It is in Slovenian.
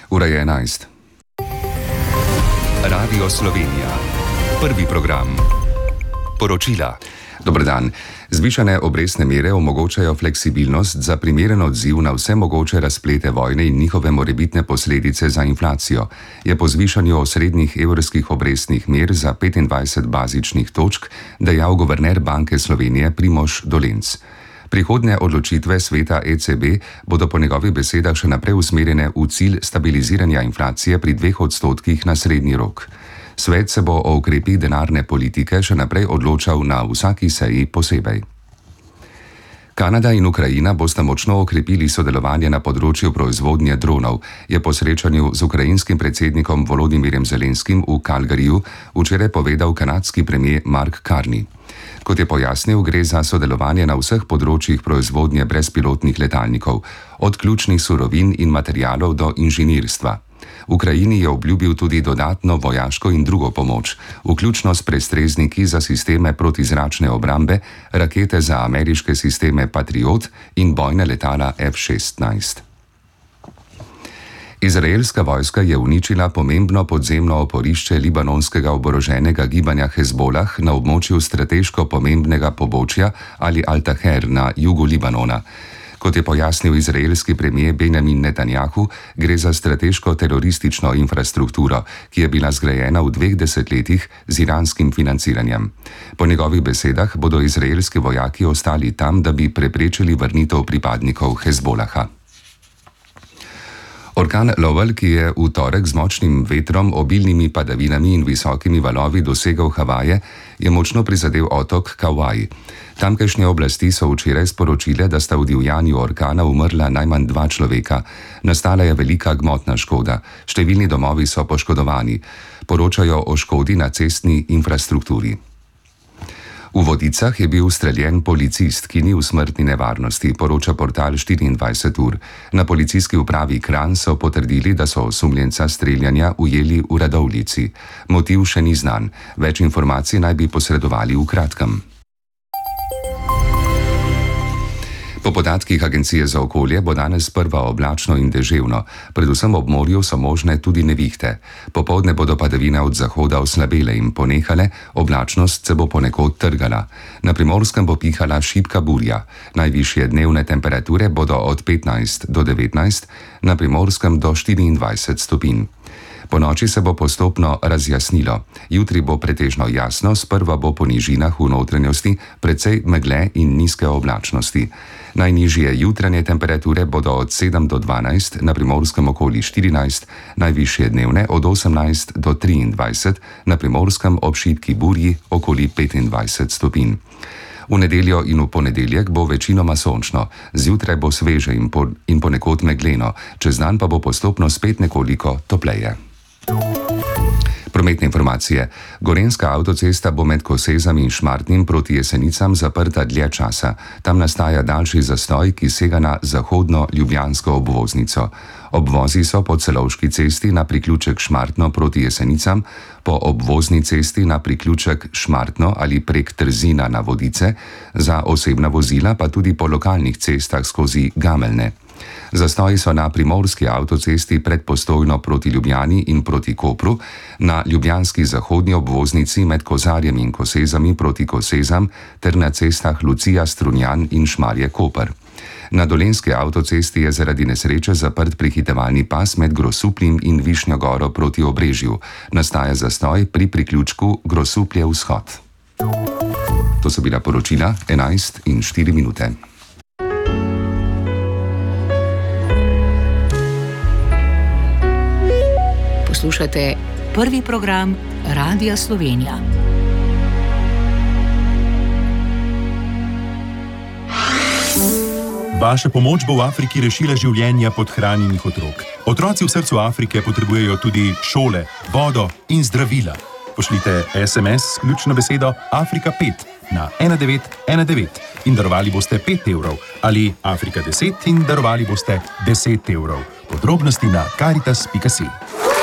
Ura je 11. Radio Slovenija. Prvi program. Poročila. Dober dan. Zvišane obrestne mere omogočajo fleksibilnost za primeren odziv na vse mogoče razplete vojne in njihove morebitne posledice za inflacijo, je po zvišanju osrednjih evrskih obrestnih mer za 25 bazičnih točk dejal guverner Banke Slovenije Primož Dolenc. Prihodnje odločitve sveta ECB bodo po njegovih besedah še naprej usmerjene v cilj stabiliziranja inflacije pri 2% na srednji rok. Svet se bo o ukrepih denarne politike še naprej odločal na vsaki seji posebej. Kanada in Ukrajina bosta močno okrepili sodelovanje na področju proizvodnje dronov, je po srečanju z ukrajinskim predsednikom Volodymyrjem Zelenskim v Calgaryju včeraj povedal kanadski premier Mark Carney. Kot je pojasnil, gre za sodelovanje na vseh področjih proizvodnje brezpilotnih letalnikov, od ključnih surovin in materialov do inženirstva. Ukrajini je obljubil tudi dodatno vojaško in drugo pomoč, vključno s prestrezniki za sisteme protizračne obrambe, rakete za ameriške sisteme Patriot in bojne letala F-16. Izraelska vojska je uničila pomembno podzemno oporišče libanonskega oboroženega gibanja Hezbolah na območju strateško pomembnega pobočja ali Al-Taher na jugu Libanona. Kot je pojasnil izraelski premier Benjamin Netanjahu, gre za strateško teroristično infrastrukturo, ki je bila zgrajena v 2 desetletjih z iranskim financiranjem. Po njegovih besedah bodo izraelski vojaki ostali tam, da bi preprečili vrnitev pripadnikov Hezbolaha. Orkan Lowell, ki je v torek z močnim vetrom, obilnimi padavinami in visokimi valovi dosegel Havaje, je močno prizadel otok Kauai. Tamkajšnje oblasti so včeraj sporočile, da sta v divjanju orkana umrla najmanj 2 človeka. Nastala je velika gmotna škoda. Številni domovi so poškodovani. Poročajo o škodi na cestni infrastrukturi. V Vodicah je bil ustreljen policist, ki ni v smrtni nevarnosti, poroča portal 24 ur. Na policijski upravi Kranj so potrdili, da so osumljenca streljanja ujeli v Radovljici. Motiv še ni znan. Več informacij naj bi posredovali v kratkem. Po podatkih Agencije za okolje bo danes sprva oblačno in deževno, predvsem ob morju so možne tudi nevihte. Popoldne bodo padavine od zahoda oslabele in ponehale, oblačnost se bo ponekod trgala. Na Primorskem bo pihala šibka burja. Najvišje dnevne temperature bodo od 15 do 19, na Primorskem do 24 stopinj. Po noči se bo postopno razjasnilo. Jutri bo pretežno jasno, sprva bo po nižinah v notranjosti precej megle in nizke oblačnosti. Najnižje jutranje temperature bodo od 7 do 12, na Primorskem okoli 14, najvišje dnevne od 18 do 23, na Primorskem ob šibki burji okoli 25 stopinj. V nedeljo in v ponedeljek bo večinoma sončno, zjutraj bo sveže in ponekod megleno, čez dan pa bo postopno spet nekoliko topleje. Prometne informacije. Gorenjska avtocesta bo med Kosezami in Šmartnim proti Jesenicam zaprta dlje časa. Tam nastaja daljši zastoj, ki sega na zahodno ljubljansko obvoznico. Obvozi so po Celovški cesti na priključek Šmartno proti Jesenicam, po obvozni cesti na priključek Šmartno ali prek Trzina na Vodice, za osebna vozila pa tudi po lokalnih cestah skozi Gameljne. Zastoji so na primorski avtocesti pred Postojno proti Ljubljani in proti Kopru, na ljubljanski zahodni obvoznici med Kozarjem in Kosezami proti Kosezam ter na cestah Lucija, Strunjan in Šmarje-Koper. Na dolenjski avtocesti je zaradi nesreče zaprt prehitevalni pas med Grosupljem in Višnjo Goro proti Obrežju. Nastaja zastoj pri priključku Grosuplje vzhod. To so bila poročila 11:04. Poslušate prvi program Radia Slovenija. Vaša pomoč bo v Afriki rešila življenja podhranjenih otrok. Otroci v srcu Afrike potrebujejo tudi šole, vodo in zdravila. Pošljite SMS s ključno besedo Afrika 5 na 1919 in darovali boste 5 evrov ali Afrika 10 in darovali boste 10 evrov. Podrobnosti na caritas.si.